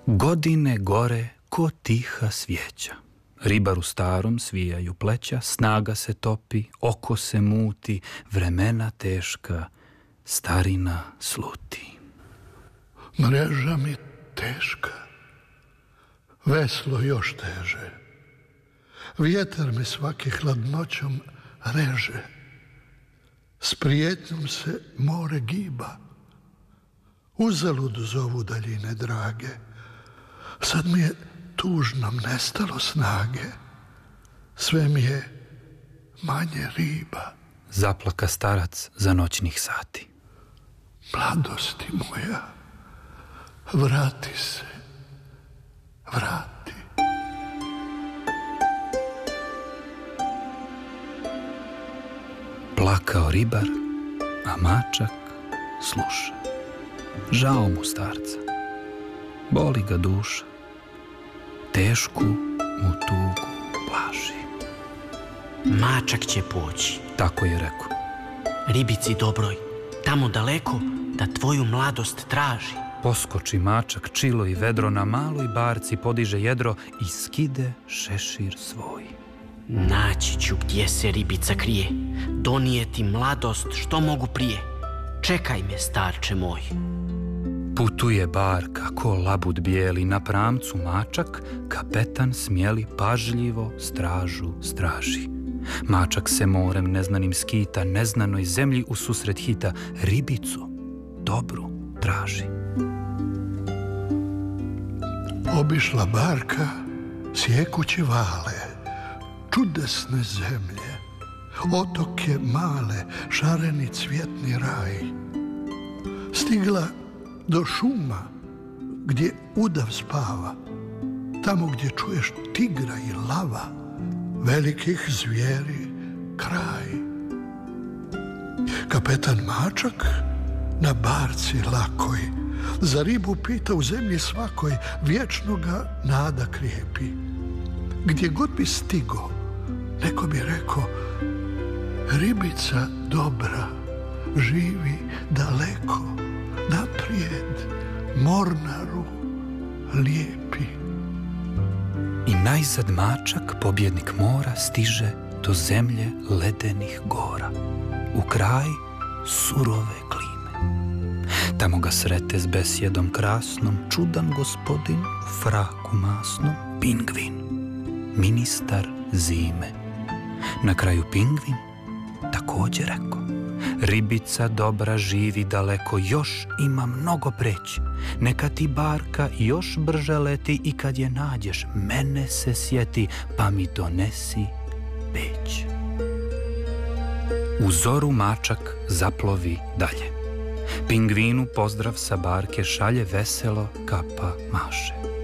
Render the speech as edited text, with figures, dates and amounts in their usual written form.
Godine gore ko tiha svijeća. Ribar u starom svijaju pleća, snaga se topi, oko se muti, vremena teška, starina sluti. Mreža mi teška, veslo još teže. Vjetar me svake hladnoćom reže. S prijetnjom se more giba. Uzalud zovu daljine drage. Sad mi je tužnom nestalo snage. Sve mi je manje riba. Zaplaka starac za noćnih sati. Mladosti moja, vrati se, vrati. Plakao ribar, a mačak sluša. Žao mu starca, boli ga duša, tešku mu tugu plaši. Mačak će poći, tako je rekao. Ribici dobroj, tamo daleko, da tvoju mladost traži. Poskoči mačak, čilo i vedro, na maloj barci podiže jedro i skide šešir svoj. Naći ću gdje se ribica krije, donijeti mladost što mogu prije. Čekaj me, starče moj. Putuje barka ko labud bijeli, na pramcu mačak, kapetan smjeli pažljivo stražu straži. Mačak se morem neznanim skita, neznanoj zemlji u susret hita, ribicu dobru traži. Obišla barka sjekući vale, čudesne zemlje, otoke male, šareni cvjetni raj. Stigla do šuma gdje udav spava, tamo gdje čuješ tigra i lava, velikih zvijeri kraj. Kapetan mačak na barci lakoj za ribu pita u zemlji svakoj, vječno ga nada krijepi. Gdje god bi stigo, neko bi rekao, ribica dobra živi daleko, naprijed mornaru lijepi. I najzad mačak, pobjednik mora, stiže do zemlje ledenih gora, u kraj surove klime. Tamo ga srete s besjedom krasnom, čudan gospodin u fraku masnom, pingvin, ministar zime. Na kraju pingvin također rekao, ribica dobra živi daleko, još ima mnogo preći. Neka ti barka još brže leti i kad je nađeš, mene se sjeti, pa mi donesi peć. U zoru mačak zaplovi dalje. Pingvinu pozdrav sa barke šalje, veselo kapa maše.